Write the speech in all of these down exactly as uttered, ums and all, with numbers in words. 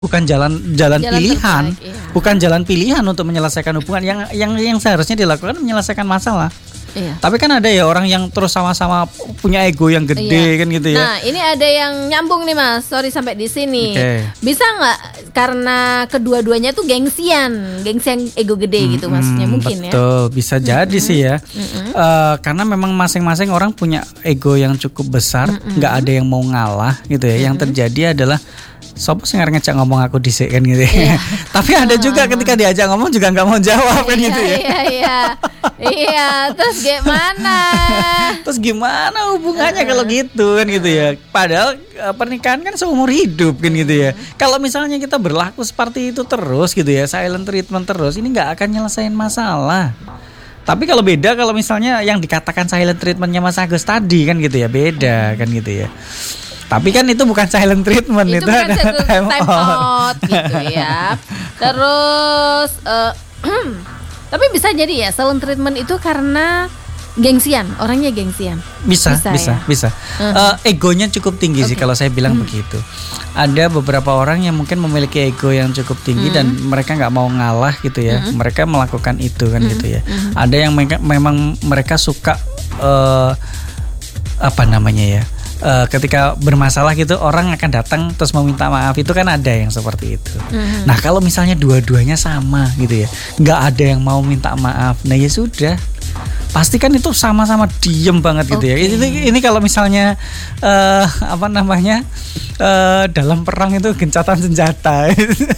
bukan jalan jalan, Jalan pilihan, terbaik, iya. bukan jalan pilihan untuk menyelesaikan hubungan. Yang yang yang seharusnya dilakukan menyelesaikan masalah. Iya. Tapi kan ada ya orang yang terus sama-sama punya ego yang gede Iya. kan gitu ya. Nah, ini ada yang nyambung nih Mas. Sorry sampai di sini. Oke. Bisa nggak karena kedua-duanya tuh gengsian, gengsian ego gede gitu maksudnya Hmm, mungkin ya. betul, bisa jadi sih ya. Eh, karena memang masing-masing orang punya ego yang cukup besar, nggak ada yang mau ngalah gitu ya. Yang terjadi adalah sopo sing arep ngejak ngomong aku dhisik kan gitu ya. Iya. Tapi ada juga ketika diajak ngomong juga nggak mau jawab kan Iya, gitu ya. Iya, iya. Iya, terus gimana? Terus gimana hubungannya kalau gitu kan gitu ya. Padahal eh, pernikahan kan seumur hidup kan gitu ya. Kalau misalnya kita berlaku seperti itu terus gitu ya, silent treatment terus, ini nggak akan nyelesain masalah. Tapi kalau beda kalau misalnya yang dikatakan silent treatmentnya Mas Agus tadi kan gitu ya, beda kan gitu ya. Tapi kan itu bukan silent treatment, itu, Itu bukan ada satu time, time out. out gitu ya. Terus eh, tapi bisa jadi ya silent treatment itu karena gengsian, orangnya gengsian. Bisa, Bisa, bisa, ya? bisa. Eh, egonya cukup tinggi sih Oke. kalau saya bilang begitu. Ada beberapa orang yang mungkin memiliki ego yang cukup tinggi dan mereka nggak mau ngalah gitu ya. Mereka melakukan itu kan gitu ya. Ada yang mereka, memang mereka suka eh, apa namanya ya? Eh, ketika bermasalah gitu orang akan datang terus meminta maaf, itu kan ada yang seperti itu. Nah kalau misalnya dua-duanya sama gitu ya, nggak ada yang mau minta maaf, nah ya sudah, pasti kan itu sama-sama diem banget gitu ya. Oke. Ini, ini kalau misalnya eh, apa namanya eh, dalam perang itu gencatan senjata.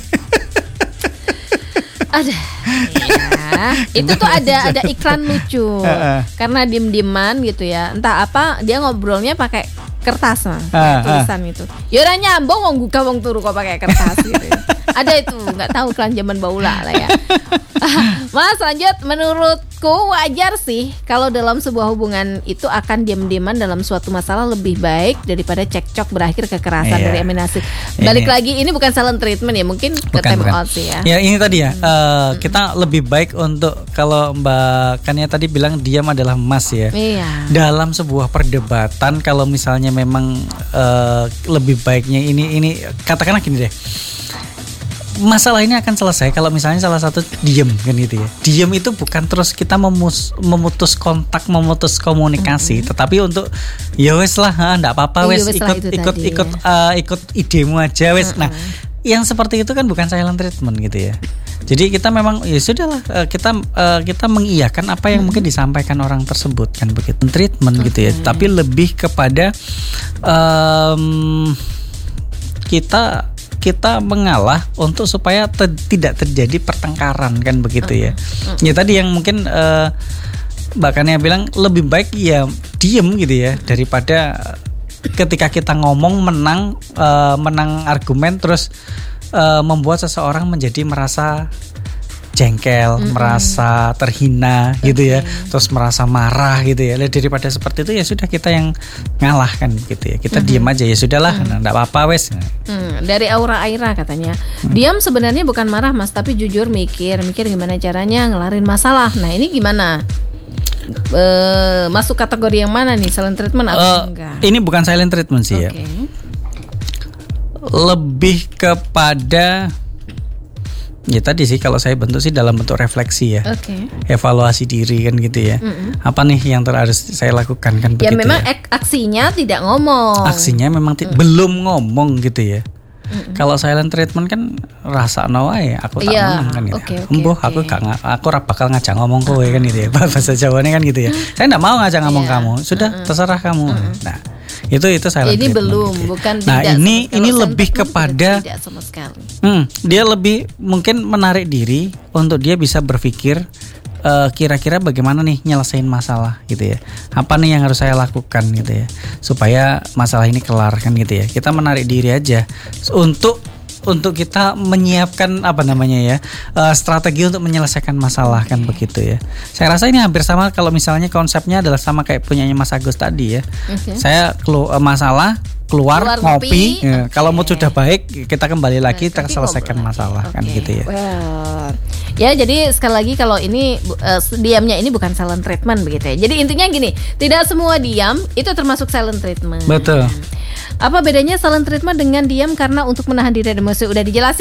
Ada. Ya, itu tuh ada ada iklan lucu. Heeh. Karena diem-dieman gitu ya. Entah apa dia ngobrolnya pakai kertas Mas, Ah, tulisan itu. Ya ora nyambung wong buka wong turu kok pakai kertas gitu ya. Ada itu, nggak tahu iklan zaman baula lah ya. Mas lanjut, menurutku wajar sih kalau dalam sebuah hubungan itu akan diam-diaman dalam suatu masalah lebih baik daripada cekcok berakhir kekerasan Iya. dari eliminasi. Balik Ini- lagi ini bukan silent treatment ya, mungkin ke Bukan, time bukan. out sih ya. Ya ini tadi ya, eh, kita lebih baik untuk, kalau Mbak Kania tadi bilang diam adalah emas ya. Iya. Dalam sebuah perdebatan kalau misalnya memang eh, lebih baiknya ini ini katakanlah gini deh. Masalah ini akan selesai kalau misalnya salah satu diem kan gitu ya. Diem itu bukan terus kita memus, memutus kontak, memutus komunikasi, tetapi untuk ya wes lah, ha, ndak apa-apa Iya, wes, wes lah ikut itu ikut tadi, ikut ya. eh, ikut idemu aja wes. Nah, yang seperti itu kan bukan silent treatment gitu ya. Jadi kita memang ya sudahlah, eh, kita eh, kita mengiyakan apa yang mungkin disampaikan orang tersebut kan begitu. Treatment gitu ya. Tapi lebih kepada em, kita kita mengalah untuk supaya te- tidak terjadi pertengkaran kan begitu ya. Ya tadi yang mungkin eh, Mbak Kania bilang lebih baik ya diem gitu ya daripada ketika kita ngomong menang eh, menang argumen terus eh, membuat seseorang menjadi merasa jengkel, merasa terhina gitu ya, terus merasa marah gitu ya. Lah, daripada seperti itu ya sudah kita yang ngalah kan gitu ya. Kita diem aja ya sudahlah, nah, enggak apa-apa wes. Hmm, dari Aura Aira katanya, diam sebenarnya bukan marah Mas, tapi jujur mikir, mikir gimana caranya ngelarin masalah. Nah ini gimana? Eh, masuk kategori yang mana nih, silent treatment atau Eh, enggak? ini bukan silent treatment sih ya. Oke. Lebih kepada ya tadi sih kalau saya bentuk sih dalam bentuk refleksi ya. Oke. Evaluasi diri kan gitu ya. Apa nih yang ter- harus saya lakukan kan Ya begitu memang ya. ek- aksinya tidak ngomong. Aksinya memang ti- belum ngomong gitu ya. Kalau silent treatment kan rasa nawa ya, aku tak Iya, menang kan gitu. oke, oke, Embuh, oke. aku gak nga- aku ora bakal ngajak ngomong kowe kan gitu ya. Bahasa Jawanya kan gitu ya. Saya enggak mau ngajak ngomong Iya. kamu. Sudah terserah kamu. Nah, itu itu silent Ini treatment belum, gitu ya. bukan Nah, tidak. ini Kalau ini silent lebih treatment kepada tidak sama sekali. Hmm, dia lebih mungkin menarik diri untuk dia bisa berpikir eh, kira-kira bagaimana nih nyelesain masalah gitu ya. Apa nih yang harus saya lakukan gitu ya supaya masalah ini kelar kan gitu ya. Kita menarik diri aja untuk untuk kita menyiapkan apa namanya ya eh, strategi untuk menyelesaikan masalah kan begitu ya. Saya rasa ini hampir sama kalau misalnya konsepnya adalah sama kayak punyanya Mas Agus tadi ya. Oke. Saya kelu- eh, masalah keluar, Keluar ngopi, ngopi, ya. oke. Kalau mood sudah baik kita kembali lagi kita Tapi selesaikan ngobrol masalah lagi. kan Oke. gitu ya. Well, ya jadi sekali lagi kalau ini uh, diamnya ini bukan silent treatment begitu ya. Jadi intinya gini, tidak semua diam itu termasuk silent treatment. Betul. Apa bedanya silent treatment dengan diam karena untuk menahan diri dan emosi? Udah dijelasin